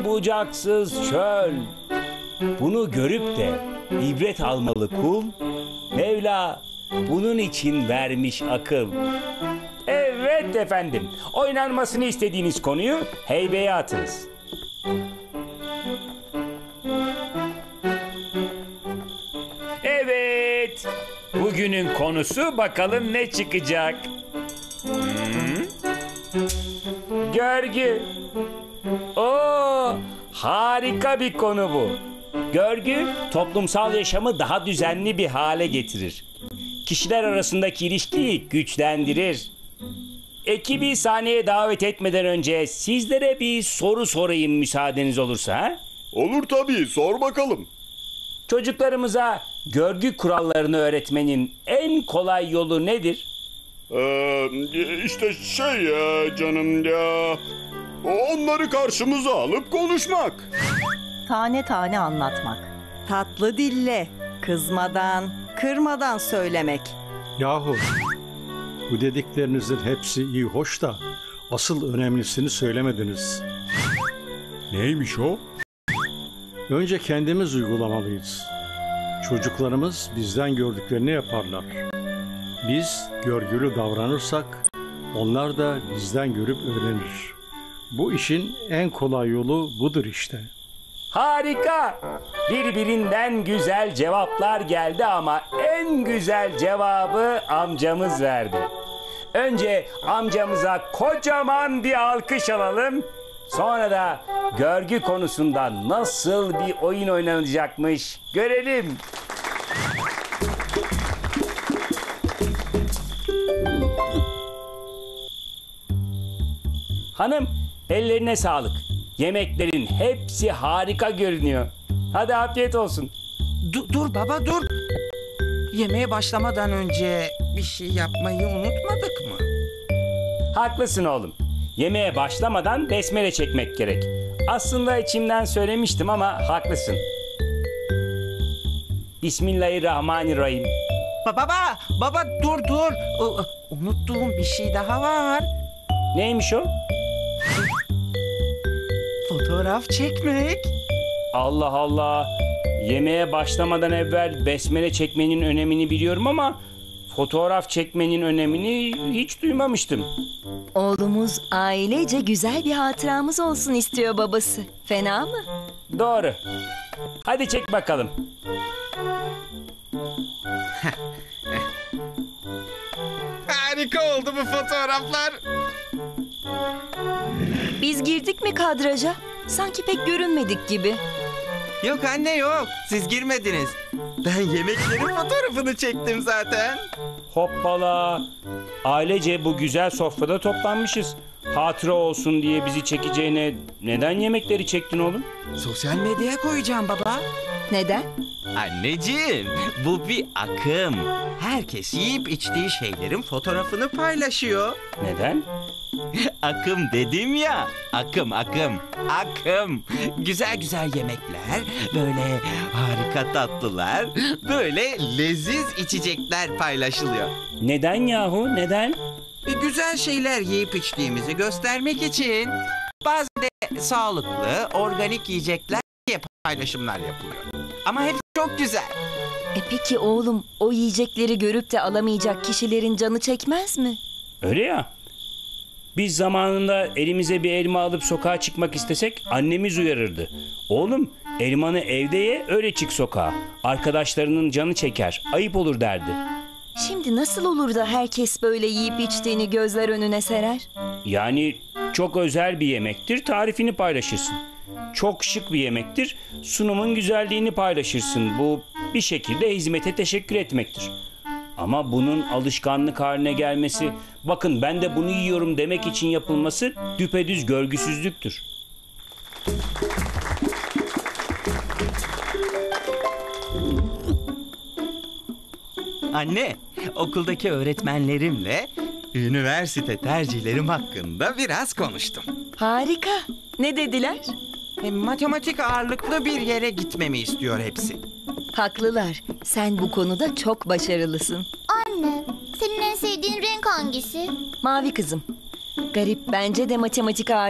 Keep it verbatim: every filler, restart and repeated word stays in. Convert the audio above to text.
bucaksız çöl. Bunu görüp de ibret almalı kul. Mevla bunun için vermiş akıl. Evet efendim. Oynanmasını istediğiniz konuyu heybeye atınız. Evet. Bugünün konusu bakalım ne çıkacak. Hmm. Görgü. Oo, harika bir konu bu. Görgü toplumsal yaşamı daha düzenli bir hale getirir. Kişiler arasındaki ilişkiyi güçlendirir. Ekibi sahneye davet etmeden önce sizlere bir soru sorayım müsaadeniz olursa. Ha? Olur tabii, sor bakalım. Çocuklarımıza görgü kurallarını öğretmenin en kolay yolu nedir? Ee, işte şey ya canım ya. Onları karşımıza alıp konuşmak. Tane tane anlatmak. Tatlı dille, kızmadan, kırmadan söylemek. Yahu bu dediklerinizin hepsi iyi hoş da asıl önemlisini söylemediniz. Neymiş o? Önce kendimiz uygulamalıyız. Çocuklarımız bizden gördüklerini yaparlar. Biz görgülü davranırsak onlar da bizden görüp öğrenir. Bu işin en kolay yolu budur işte. Harika! Birbirinden güzel cevaplar geldi ama en güzel cevabı amcamız verdi. Önce amcamıza kocaman bir alkış alalım. Sonra da görgü konusunda nasıl bir oyun oynanacakmış görelim. Hanım, ellerine sağlık. Yemeklerin hepsi harika görünüyor. Hadi afiyet olsun. Dur, dur baba dur. Yemeğe başlamadan önce bir şey yapmayı unutmadık mı? Haklısın oğlum. Yemeğe başlamadan besmele çekmek gerek. Aslında içimden söylemiştim ama haklısın. Bismillahirrahmanirrahim. Ba- Baba, baba dur dur. U- Unuttuğum bir şey daha var. Neymiş o? Fotoğraf çekmek. Allah Allah. Yemeğe başlamadan evvel besmele çekmenin önemini biliyorum ama fotoğraf çekmenin önemini hiç duymamıştım. Oğlumuz ailece güzel bir hatıramız olsun istiyor babası. Fena mı? Doğru. Hadi çek bakalım. Harika oldu bu fotoğraflar. Biz girdik mi kadraja? Sanki pek görünmedik gibi. Yok anne yok. Siz girmediniz. Ben yemeklerin fotoğrafını çektim zaten. Hoppala. Ailece bu güzel sofrada toplanmışız. Hatıra olsun diye bizi çekeceğine neden yemekleri çektin oğlum? Sosyal medyaya koyacağım baba. Neden? Anneciğim, bu bir akım. Herkes yiyip içtiği şeylerin fotoğrafını paylaşıyor. Neden? Akım dedim ya. Akım, akım, akım. Güzel güzel yemekler, böyle harika tatlılar, böyle leziz içecekler paylaşılıyor. Neden yahu? Neden? E, güzel şeyler yiyip içtiğimizi göstermek için. Bazen de sağlıklı, organik yiyecekler diye paylaşımlar yapılıyor. Ama hepsi çok güzel. E peki oğlum, o yiyecekleri görüp de alamayacak kişilerin canı çekmez mi? Öyle ya. Biz zamanında elimize bir elma alıp sokağa çıkmak istesek annemiz uyarırdı. Oğlum elmanı evde ye öyle çık sokağa. Arkadaşlarının canı çeker, ayıp olur derdi. Şimdi nasıl olur da herkes böyle yiyip içtiğini gözler önüne serer? Yani çok özel bir yemektir, tarifini paylaşırsın. Çok şık bir yemektir, sunumun güzelliğini paylaşırsın. Bu bir şekilde hizmete teşekkür etmektir. Ama bunun alışkanlık haline gelmesi, bakın ben de bunu yiyorum demek için yapılması düpedüz görgüsüzlüktür. Anne, okuldaki öğretmenlerimle üniversite tercihlerim hakkında biraz konuştum. Harika. Ne dediler? E, matematik ağırlıklı bir yere gitmemi istiyor hepsi. Haklılar. Sen bu konuda çok başarılısın. Anne, senin en sevdiğin renk hangisi? Mavi kızım. Garip, bence de matematik ağır